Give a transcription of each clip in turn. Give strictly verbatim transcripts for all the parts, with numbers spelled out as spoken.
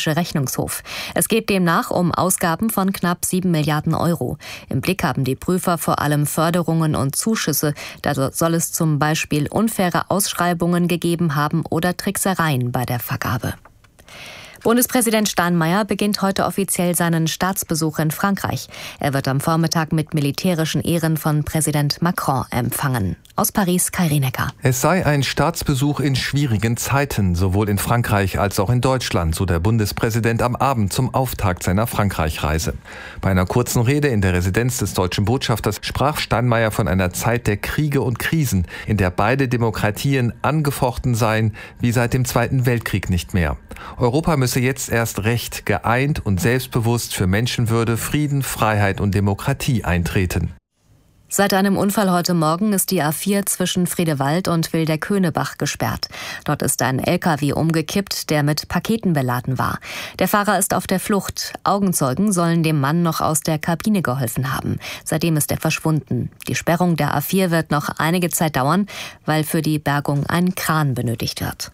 Europäische Rechnungshof. Es geht demnach um Ausgaben von knapp sieben Milliarden Euro. Im Blick haben die Prüfer vor allem Förderungen und Zuschüsse. Da soll es zum Beispiel unfaire Ausschreibungen gegeben haben oder Tricksereien bei der Vergabe. Bundespräsident Steinmeier beginnt heute offiziell seinen Staatsbesuch in Frankreich. Er wird am Vormittag mit militärischen Ehren von Präsident Macron empfangen. Aus Paris, Kai Rienecker. Es sei ein Staatsbesuch in schwierigen Zeiten, sowohl in Frankreich als auch in Deutschland, so der Bundespräsident am Abend zum Auftakt seiner Frankreich-Reise. Bei einer kurzen Rede in der Residenz des deutschen Botschafters sprach Steinmeier von einer Zeit der Kriege und Krisen, in der beide Demokratien angefochten seien, wie seit dem Zweiten Weltkrieg nicht mehr. Europa müsse jetzt erst recht geeint und selbstbewusst für Menschenwürde, Frieden, Freiheit und Demokratie eintreten. Seit einem Unfall heute Morgen ist die A vier zwischen Friedewald und Wilderköhnebach gesperrt. Dort ist ein L K W umgekippt, der mit Paketen beladen war. Der Fahrer ist auf der Flucht. Augenzeugen sollen dem Mann noch aus der Kabine geholfen haben. Seitdem ist er verschwunden. Die Sperrung der A vier wird noch einige Zeit dauern, weil für die Bergung ein Kran benötigt wird.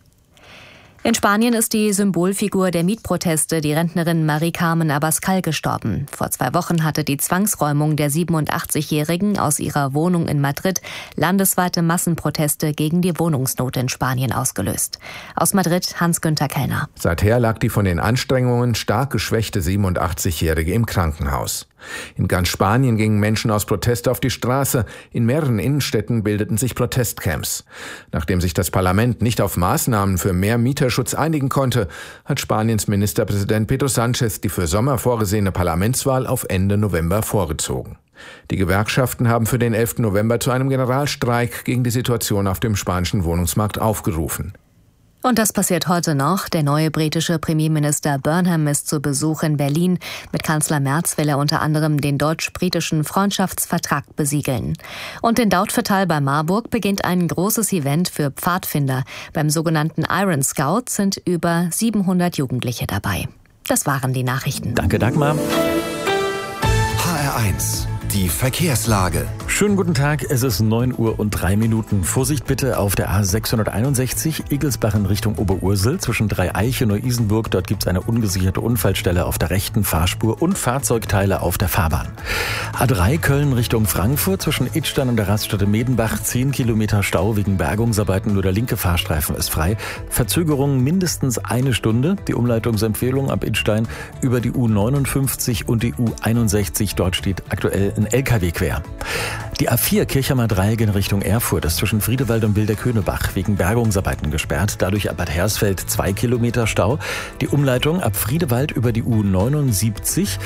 In Spanien ist die Symbolfigur der Mietproteste, die Rentnerin Mari-Carmen Abascal, gestorben. Vor zwei Wochen hatte die Zwangsräumung der siebenundachtzigjährigen aus ihrer Wohnung in Madrid landesweite Massenproteste gegen die Wohnungsnot in Spanien ausgelöst. Aus Madrid Hans-Günther Kellner. Seither lag die von den Anstrengungen stark geschwächte siebenundachtzigjährige im Krankenhaus. In ganz Spanien gingen Menschen aus Protest auf die Straße. In mehreren Innenstädten bildeten sich Protestcamps. Nachdem sich das Parlament nicht auf Maßnahmen für mehr Mieterschutz einigen konnte, hat Spaniens Ministerpräsident Pedro Sánchez die für Sommer vorgesehene Parlamentswahl auf Ende November vorgezogen. Die Gewerkschaften haben für den elften November zu einem Generalstreik gegen die Situation auf dem spanischen Wohnungsmarkt aufgerufen. Und das passiert heute noch. Der neue britische Premierminister Burnham ist zu Besuch in Berlin. Mit Kanzler Merz will er unter anderem den deutsch-britischen Freundschaftsvertrag besiegeln. Und in Dautphetal bei Marburg beginnt ein großes Event für Pfadfinder. Beim sogenannten Iron Scout sind über siebenhundert Jugendliche dabei. Das waren die Nachrichten. Danke, Dagmar. H R eins. Die Verkehrslage. Schönen guten Tag, es ist neun Uhr und drei Minuten. Vorsicht bitte auf der A sechshunderteinundsechzig, Igelsbach in Richtung Oberursel, zwischen Dreieiche und Neu-Isenburg. Dort gibt es eine ungesicherte Unfallstelle auf der rechten Fahrspur und Fahrzeugteile auf der Fahrbahn. A drei Köln Richtung Frankfurt, zwischen Idstein und der Raststätte Medenbach, zehn Kilometer Stau wegen Bergungsarbeiten, nur der linke Fahrstreifen ist frei. Verzögerungen mindestens eine Stunde. Die Umleitungsempfehlung ab Idstein über die U neunundfünfzig und die U einundsechzig. Dort steht aktuell ein L K W quer. Die A vier Kirchheimer Dreieck in Richtung Erfurt ist zwischen Friedewald und Wilderköhnebach wegen Bergungsarbeiten gesperrt. Dadurch ab Bad Hersfeld zwei Kilometer Stau. Die Umleitung ab Friedewald über die U neunundsiebzig.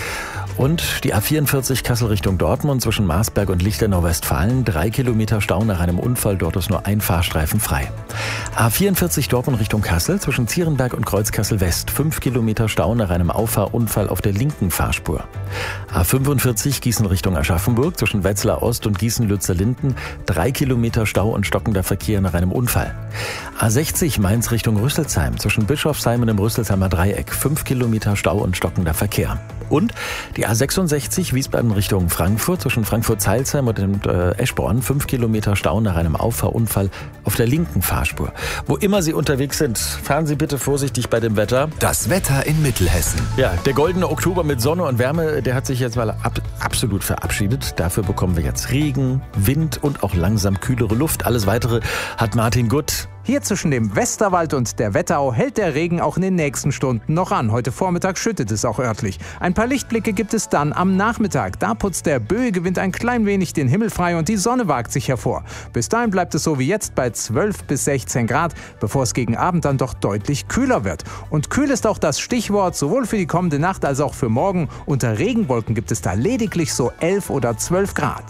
Und die A vierundvierzig Kassel Richtung Dortmund zwischen Marsberg und Lichtenau-Westfalen. Drei Kilometer Stau nach einem Unfall. Dort ist nur ein Fahrstreifen frei. A vierundvierzig Dortmund Richtung Kassel zwischen Zierenberg und Kreuzkassel West. Fünf Kilometer Stau nach einem Auffahrunfall auf der linken Fahrspur. A fünfundvierzig Gießen Richtung Aschaffenburg zwischen Wetzlar Ost und Gießen-Lützer-Linden. Drei Kilometer Stau und stockender Verkehr nach einem Unfall. A sechzig Mainz Richtung Rüsselsheim zwischen Bischofsheim und dem Rüsselsheimer Dreieck. Fünf Kilometer Stau und stockender Verkehr. Und die A sechsundsechzig Wiesbaden Richtung Frankfurt zwischen Frankfurt-Zeilsheim und dem äh, Eschborn. Fünf Kilometer Stau nach einem Auffahrunfall auf der linken Fahrspur. Wo immer Sie unterwegs sind, fahren Sie bitte vorsichtig bei dem Wetter. Das Wetter in Mittelhessen. Ja, der goldene Oktober mit Sonne und Wärme, der hat sich jetzt mal ab, absolut verabschiedet. Dafür bekommen wir jetzt Regen, Wind und auch langsam kühlere Luft. Alles Weitere hat Martin Gutt. Hier zwischen dem Westerwald und der Wetterau hält der Regen auch in den nächsten Stunden noch an. Heute Vormittag schüttet es auch örtlich. Ein paar Lichtblicke gibt es dann am Nachmittag. Da putzt der böige Wind ein klein wenig den Himmel frei und die Sonne wagt sich hervor. Bis dahin bleibt es so wie jetzt bei zwölf bis sechzehn Grad, bevor es gegen Abend dann doch deutlich kühler wird. Und kühl ist auch das Stichwort, sowohl für die kommende Nacht als auch für morgen. Unter Regenwolken gibt es da lediglich so elf oder zwölf Grad.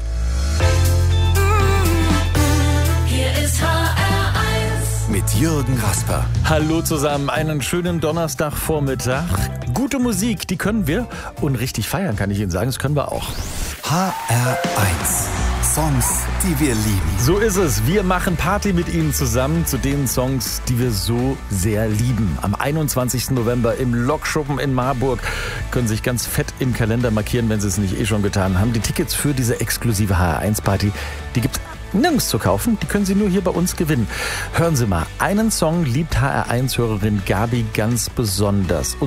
Mit Jürgen Rasper. Hallo zusammen, einen schönen Donnerstagvormittag. Gute Musik, die können wir. Und richtig feiern, kann ich Ihnen sagen, das können wir auch. H R eins. Songs, die wir lieben. So ist es. Wir machen Party mit Ihnen zusammen zu den Songs, die wir so sehr lieben. Am einundzwanzigsten November im Lokschuppen in Marburg. Können sich ganz fett im Kalender markieren, wenn Sie es nicht eh schon getan haben. Die Tickets für diese exklusive H R eins Party, die gibt's nirgends zu kaufen, die können Sie nur hier bei uns gewinnen. Hören Sie mal, einen Song liebt H R eins Hörerin Gabi ganz besonders. Und